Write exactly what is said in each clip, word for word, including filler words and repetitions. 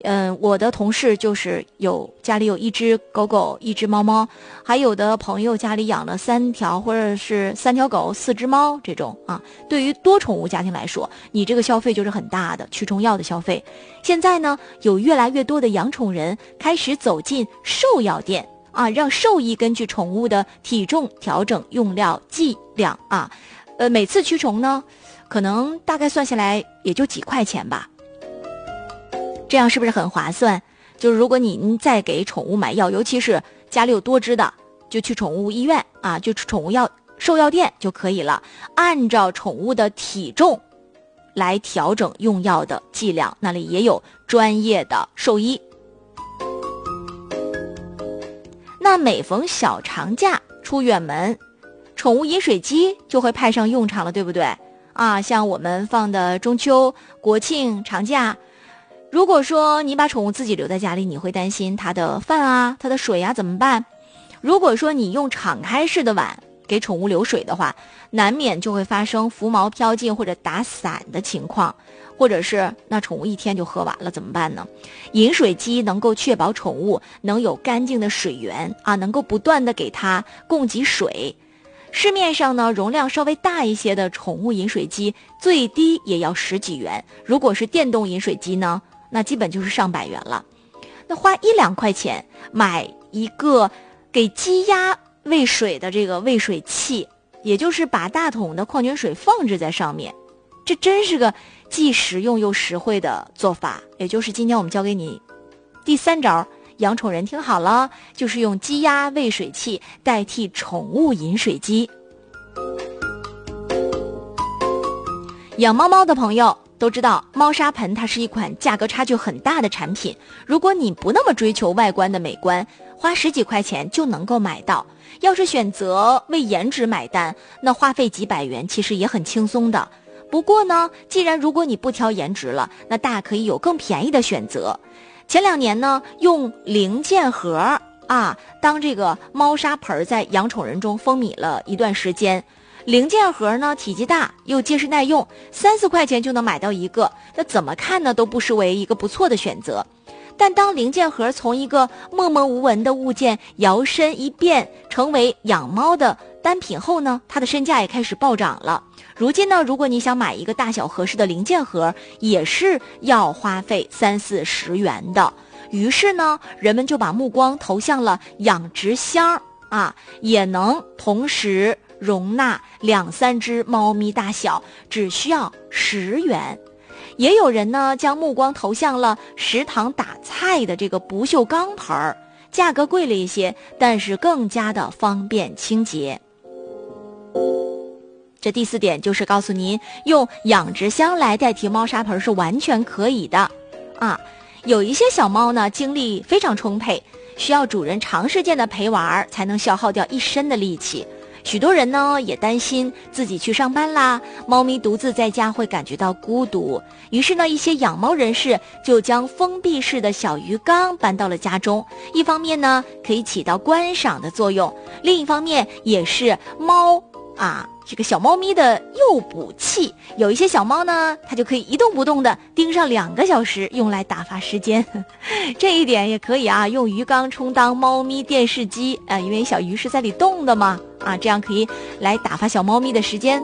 嗯，我的同事就是有家里有一只狗狗，一只猫猫，还有的朋友家里养了三条或者是三条狗、四只猫这种啊。对于多宠物家庭来说，你这个消费就是很大的驱虫药的消费。现在呢，有越来越多的养宠人开始走进兽药店啊，让兽医根据宠物的体重调整用料剂量啊。呃，每次驱虫呢，可能大概算下来也就几块钱吧。这样是不是很划算？就是如果您再给宠物买药，尤其是家里有多只的，就去宠物医院啊，就宠物药兽药店就可以了，按照宠物的体重来调整用药的剂量，那里也有专业的兽医。那每逢小长假出远门，宠物饮水机就会派上用场了，对不对？啊，像我们放的中秋、国庆、长假，如果说你把宠物自己留在家里，你会担心它的饭啊、它的水啊怎么办？如果说你用敞开式的碗给宠物流水的话，难免就会发生浮毛飘进或者打散的情况，或者是那宠物一天就喝完了怎么办呢？饮水机能够确保宠物能有干净的水源啊，能够不断的给它供给水。市面上呢，容量稍微大一些的宠物饮水机最低也要十几元，如果是电动饮水机呢，那基本就是上百元了。那花一两块钱买一个给鸡鸭喂水的这个喂水器，也就是把大桶的矿泉水放置在上面，这真是个既实用又实惠的做法。也就是今天我们教给你第三招，养宠人听好了，就是用鸡鸭喂水器代替宠物饮水机。养猫猫的朋友都知道，猫砂盆它是一款价格差距很大的产品，如果你不那么追求外观的美观，花十几块钱就能够买到。要是选择为颜值买单，那花费几百元其实也很轻松的。不过呢，既然如果你不挑颜值了，那大可以有更便宜的选择。前两年呢，用零件盒啊当这个猫砂盆在养宠人中风靡了一段时间。零件盒呢体积大又结实耐用，三四块钱就能买到一个，那怎么看呢都不失为一个不错的选择。但当零件盒从一个默默无闻的物件摇身一变成为养猫的单品后呢，它的身价也开始暴涨了。如今呢，如果你想买一个大小合适的零件盒，也是要花费三四十元的。于是呢，人们就把目光投向了养殖箱啊，也能同时容纳两三只猫咪大小，只需要十元。也有人呢将目光投向了食堂打菜的这个不锈钢盆儿，价格贵了一些，但是更加的方便清洁。这第四点就是告诉您，用养殖箱来代替猫砂盆是完全可以的啊。有一些小猫呢精力非常充沛，需要主人长时间的陪玩才能消耗掉一身的力气。许多人呢也担心自己去上班啦，猫咪独自在家会感觉到孤独，于是呢一些养猫人士就将封闭式的小鱼缸搬到了家中，一方面呢可以起到观赏的作用，另一方面也是猫啊这个小猫咪的诱捕器。有一些小猫呢它就可以一动不动的盯上两个小时，用来打发时间这一点也可以啊，用鱼缸充当猫咪电视机啊、呃，因为小鱼是在里动的嘛啊，这样可以来打发小猫咪的时间。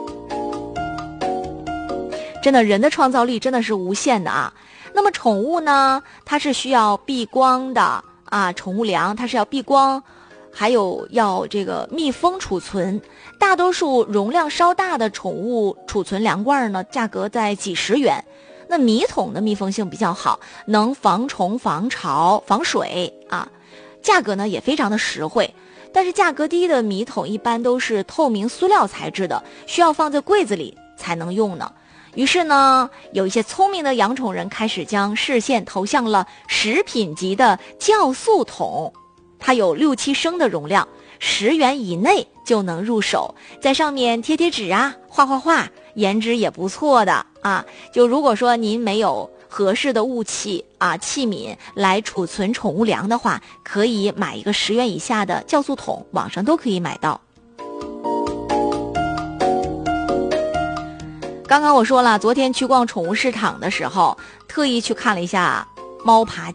真的，人的创造力真的是无限的啊。那么宠物呢，它是需要避光的啊，宠物粮它是要避光，还有要这个密封储存。大多数容量稍大的宠物储存粮罐呢，价格在几十元。那米桶的密封性比较好，能防虫、防潮、防水啊，价格呢也非常的实惠。但是价格低的米桶一般都是透明塑料材质的，需要放在柜子里才能用呢。于是呢，有一些聪明的养宠人开始将视线投向了食品级的酵素桶，它有六七升的容量，十元以内就能入手，在上面贴贴纸啊，画画画，颜值也不错的啊。就如果说您没有合适的物器啊器皿来储存宠物粮的话，可以买一个十元以下的酵素桶，网上都可以买到。刚刚我说了，昨天去逛宠物市场的时候，特意去看了一下猫爬